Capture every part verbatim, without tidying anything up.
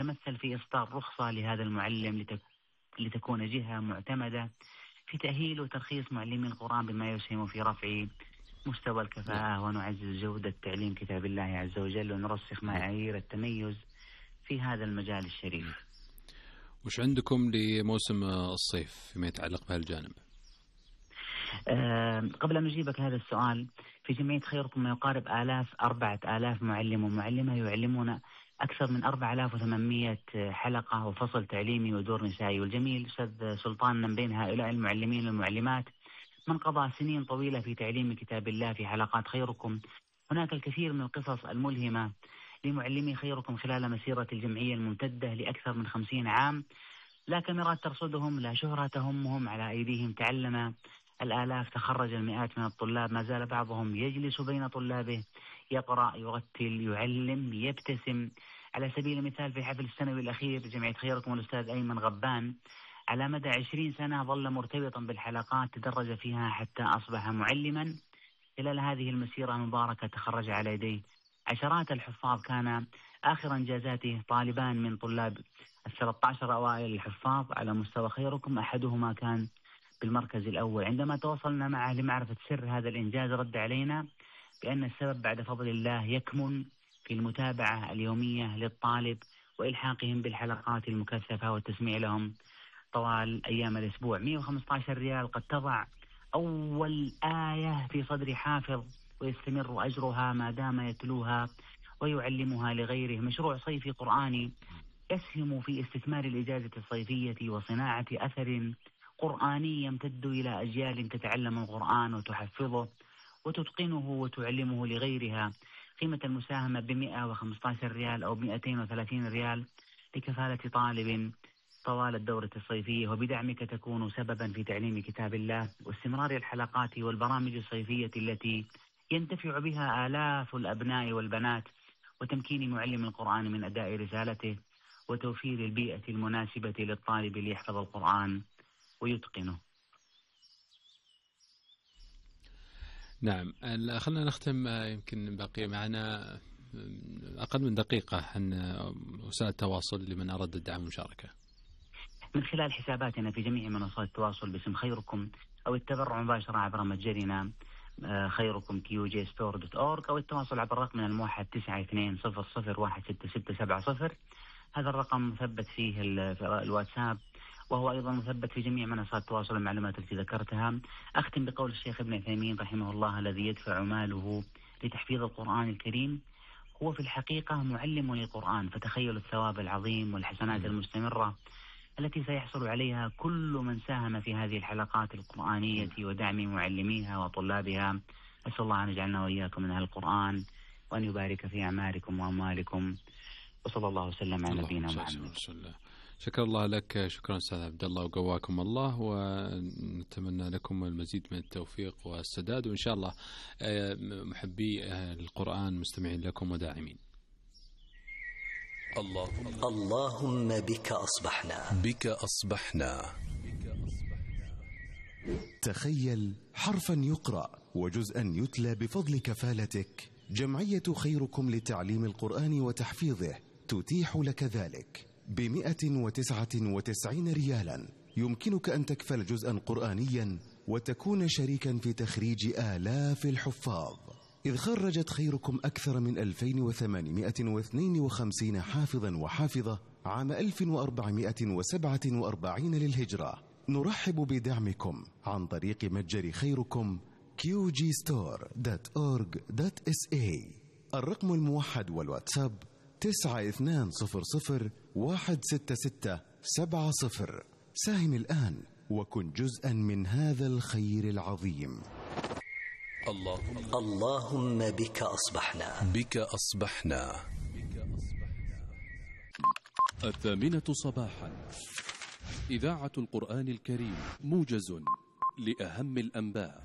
تتمثل في إصدار رخصة لهذا المعلم لتكون جهة معتمدة في تأهيل وترخيص معلمي القرآن بما يسهم في رفع مستوى الكفاءة ونعزز جودة تعليم كتاب الله عز وجل ونرسخ معايير التميز في هذا المجال الشريف. وش عندكم لموسم الصيف فيما يتعلق بهالجانب؟ أه قبل أن أجيبك هذا السؤال، في جمعية خيركم ما يقارب آلاف أربعة آلاف معلم ومعلمة يعلمون أكثر من أربعة آلاف وثمانمائة حلقة وفصل تعليمي ودور نسائي. والجميل أستاذ سلطان من بين هؤلاء المعلمين والمعلمات من قضى سنين طويلة في تعليم كتاب الله في حلقات خيركم. هناك الكثير من القصص الملهمة لمعلمي خيركم خلال مسيرة الجمعية الممتدة لأكثر من خمسين عام. لا كاميرات ترصدهم، لا شهرة تهمهم، على أيديهم تعلم الآلاف، تخرج المئات من الطلاب، ما زال بعضهم يجلس بين طلابه يقرأ يرتل يعلم يبتسم. على سبيل المثال في حفل السنوي الأخير جمعية خيركم الأستاذ أيمن غبان على مدى عشرين سنة ظل مرتبطا بالحلقات، تدرج فيها حتى أصبح معلما. خلال هذه المسيرة المباركة تخرج على يديه عشرات الحفاظ. كان آخر إنجازاته طالبان من طلاب الثلاثة عشر أوائل الحفاظ على مستوى خيركم، أحدهما كان بالمركز الأول. عندما تواصلنا معه لمعرفة سر هذا الإنجاز رد علينا بأن السبب بعد فضل الله يكمن في المتابعة اليومية للطالب وإلحاقهم بالحلقات المكثفة والتسميع لهم طوال أيام الأسبوع. مئة وخمسة عشر ريال قد تضع أول آية في صدر حافظ ويستمر أجرها ما دام يتلوها ويعلمها لغيره. مشروع صيفي قرآني يسهم في استثمار الإجازة الصيفية وصناعة أثر قرآني يمتد إلى أجيال تتعلم القرآن وتحفظه وتتقنه وتعلمه لغيرها. قيمة المساهمة بمئة وخمسة عشر ريال أو مئتين وثلاثين ريال لكفالة طالب طوال الدورة الصيفية. وبدعمك تكون سببا في تعليم كتاب الله واستمرار الحلقات والبرامج الصيفية التي ينتفع بها آلاف الأبناء والبنات، وتمكين معلم القرآن من أداء رسالته وتوفير البيئة المناسبة للطالب ليحفظ القرآن ويتقنه. نعم، خلنا نختم. يمكن باقي معنا أقل من دقيقة عن وسائل التواصل لمن أراد الدعم والمشاركة. من خلال حساباتنا في جميع منصات التواصل باسم خيركم، أو التبرع مباشرة عبر متجرنا خيركم كيو جي ستور دوت أورج، أو التواصل عبر الرقم الموحد تسعة اثنين صفر صفر واحد ستة ستة سبعة صفر. هذا الرقم مثبت فيه الواتساب، وهو أيضا مثبت في جميع منصات التواصل المعلومات التي ذكرتها. أختم بقول الشيخ ابن عثيمين رحمه الله: الذي يدفع ماله لتحفيظ القرآن الكريم هو في الحقيقة معلم للقرآن. فتخيلوا الثواب العظيم والحسنات المستمرة التي سيحصل عليها كل من ساهم في هذه الحلقات القرآنية ودعم معلميها وطلابها. أسأل الله أن يجعلنا وإياكم من أهل القرآن وأن يبارك في أعماركم وأموالكم، وصلى الله وسلم على نبينا محمد. شكرا الله لك، شكرا أستاذ عبد الله، وقواكم الله، ونتمنى لكم المزيد من التوفيق والسداد، وإن شاء الله محبي القرآن مستمعين لكم وداعمين. اللهم اللهم بك أصبحنا بك أصبحنا تخيل حرفا يقرأ وجزءا يتلى بفضل كفالتك. جمعية خيركم لتعليم القرآن وتحفيظه تتيح لك ذلك بمئة وتسعة وتسعين ريالا. يمكنك أن تكفل جزءا قرآنيا وتكون شريكا في تخريج آلاف الحفاظ، إذ خرجت خيركم أكثر من ألفين وثمانمائة واثنين وخمسين حافظا وحافظة عام ألف وأربعمائة وسبعة وأربعين للهجرة. نرحب بدعمكم عن طريق متجر خيركم كيو جي ستور دوت أورج دوت إس إيه. الرقم الموحد والواتساب تسعة اثنان صفر صفر واحد ستة ستة سبعة صفر. ساهم الآن وكن جزءا من هذا الخير العظيم. اللهم اللهم بك أصبحنا بك أصبحنا الثامنة صباحا، إذاعة القرآن الكريم، موجز لأهم الأنباء.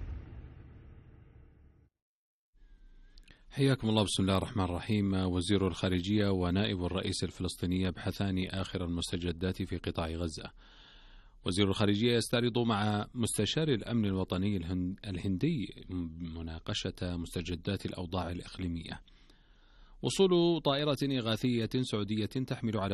حياكم الله. بسم الله الرحمن الرحيم. وزير الخارجية ونائب الرئيس الفلسطيني يبحثان آخر المستجدات في قطاع غزة. وزير الخارجية يستعرض مع مستشار الأمن الوطني الهندي مناقشة مستجدات الأوضاع الإقليمية. وصول طائرة إغاثية سعودية تحمل على